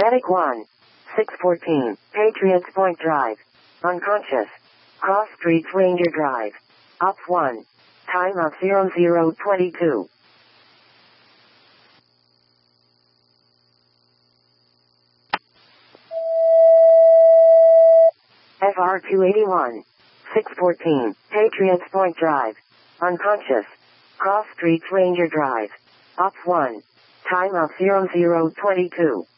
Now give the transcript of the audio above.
Medic 1. 614. Patriots Point Drive. Unconscious. Cross Streets Ranger Drive. Up 1. Time of 0022. FR 281. 614. Patriots Point Drive. Unconscious. Cross Streets Ranger Drive. Up 1. Time of 0022.